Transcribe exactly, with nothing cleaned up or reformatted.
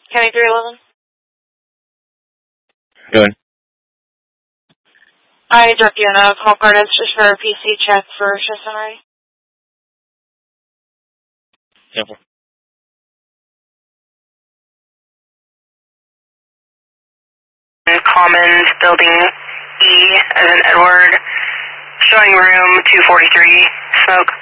County three eleven. Good. I dropped you in a call card. It's just for a P C check for shift summary. Simple. Commons, building E as in Edward, showing room two forty-three, smoke.